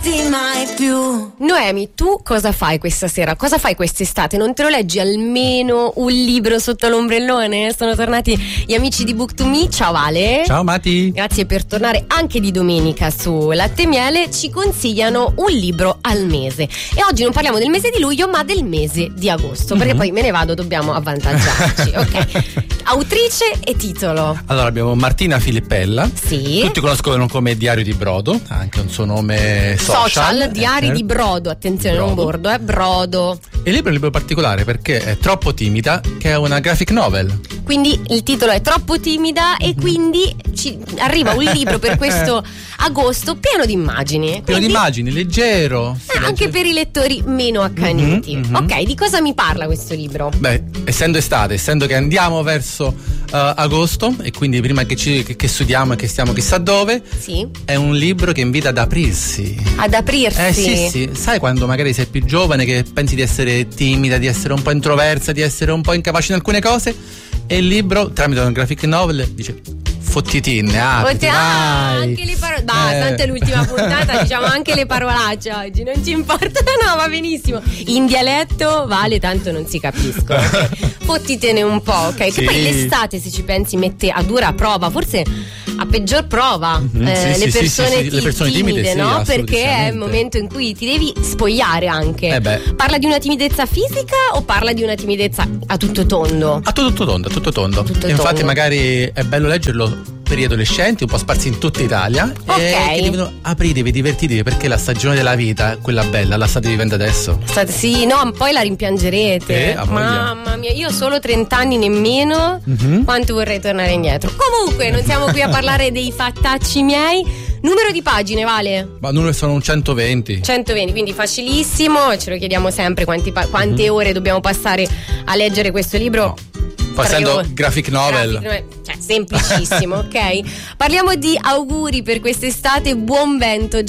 mai più. Noemi, tu cosa fai questa sera? Cosa fai quest'estate? Non te lo leggi almeno un libro sotto l'ombrellone? Sono tornati gli amici di Book2Me. Ciao Vale. Ciao Mati. Grazie per tornare anche di domenica su Latte e Miele. Ci consigliano un libro al mese. E oggi non parliamo del mese di luglio, ma del mese di agosto. Perché poi me ne vado, dobbiamo avvantaggiarci. Ok. Autrice e titolo. Allora abbiamo Martina Filippella. Sì. Tutti conoscono come Diario di Brodo, anche un suo nome social. Diari di Brodo, attenzione, non bordo, Brodo. Il libro è un libro particolare perché è Troppo timida, che è una graphic novel. Quindi il titolo è Troppo timida e quindi ci arriva un libro per questo agosto pieno di immagini. Pieno di immagini, leggero. Anche per i lettori meno accaniti. Ok, di cosa mi parla questo libro? Beh, essendo estate, essendo che andiamo verso agosto e quindi prima che studiamo e che stiamo chissà dove, sì, è un libro che invita ad aprirsi. Ad aprirsi? Sì. Sai quando magari sei più giovane che pensi di essere timida, di essere un po' introversa, di essere un po' incapace in alcune cose, e il libro, tramite una graphic novel, dice fottitine, apriti, anche le parole. Tanto è l'ultima puntata, diciamo anche le parolacce oggi, non ci importa. No, va benissimo. In dialetto Vale, tanto non si capiscono. Okay. Fottitene un po', ok? Sì. Che poi l'estate, se ci pensi, mette a dura prova, forse a peggior prova le persone timide, no? Perché è il momento in cui ti devi spogliare anche. Parla di una timidezza fisica o parla di una timidezza a tutto tondo? A tutto tondo. Infatti magari è bello leggerlo per gli adolescenti, un po' sparsi in tutta Italia, e che devono apritevi, divertitevi, perché la stagione della vita, quella bella, la state vivendo adesso. Sì, no, poi la rimpiangerete. Mamma mia, io ho solo 30 anni nemmeno, quanto vorrei tornare indietro. Comunque, non siamo qui a parlare dei fattacci miei. Numero di pagine, Vale? Ma numero sono 120. 120, quindi facilissimo, ce lo chiediamo sempre quante ore dobbiamo passare a leggere questo libro. No. Passando graphic novel. Cioè, semplicissimo, ok? Parliamo di auguri per quest'estate, buon vento.